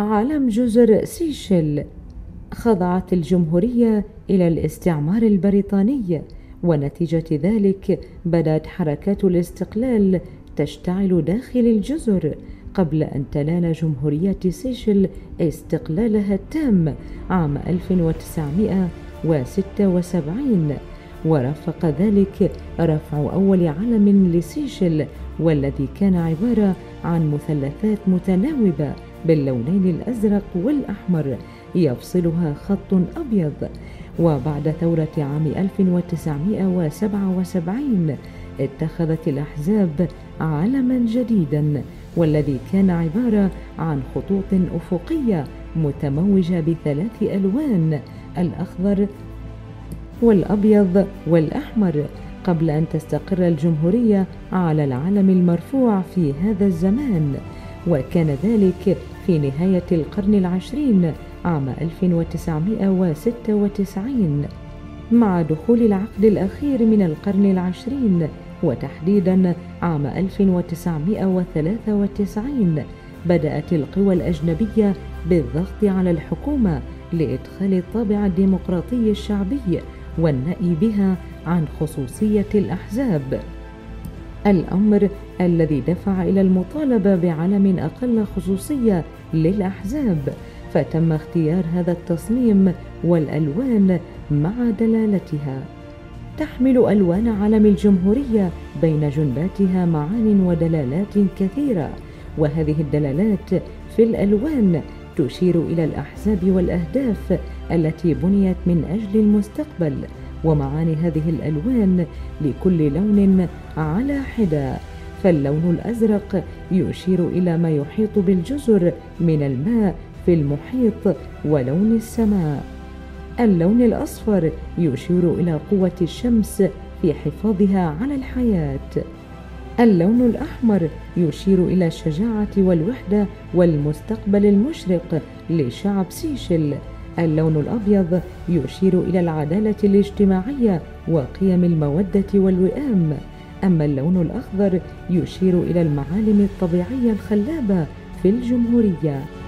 علم جزر سيشل. خضعت الجمهورية إلى الاستعمار البريطاني، ونتيجة ذلك بدأت حركات الاستقلال تشتعل داخل الجزر قبل أن تنال جمهورية سيشل استقلالها التام عام 1976، ورافق ذلك رفع أول علم لسيشل، والذي كان عبارة عن مثلثات متناوبة باللونين الأزرق والأحمر يفصلها خط أبيض. وبعد ثورة عام 1977 اتخذت الأحزاب علما جديدا، والذي كان عبارة عن خطوط أفقية متموجة ب3 ألوان: الأخضر والأبيض والأحمر، قبل أن تستقر الجمهورية على العلم المرفوع في هذا الزمان. وكان ذلك في نهاية القرن العشرين عام 1996. مع دخول العقد الأخير من القرن العشرين، وتحديدا عام 1993، بدأت القوى الأجنبية بالضغط على الحكومة لإدخال الطابع الديمقراطي الشعبي والنأي بها عن خصوصية الأحزاب، الأمر الذي دفع إلى المطالبة بعلم أقل خصوصية للأحزاب. فتم اختيار هذا التصميم والألوان مع دلالتها. تحمل ألوان علم الجمهورية بين جنباتها معان ودلالات كثيرة، وهذه الدلالات في الألوان تشير إلى الأحزاب والأهداف التي بنيت من أجل المستقبل، ومعاني هذه الألوان لكل لون على حدة. فاللون الأزرق يشير إلى ما يحيط بالجزر من الماء في المحيط ولون السماء. اللون الأصفر يشير إلى قوة الشمس في حفاظها على الحياة. اللون الأحمر يشير إلى الشجاعة والوحدة والمستقبل المشرق لشعب سيشل. اللون الأبيض يشير إلى العدالة الاجتماعية وقيم المودة والوئام. أما اللون الأخضر يشير إلى المعالم الطبيعية الخلابة في الجمهورية.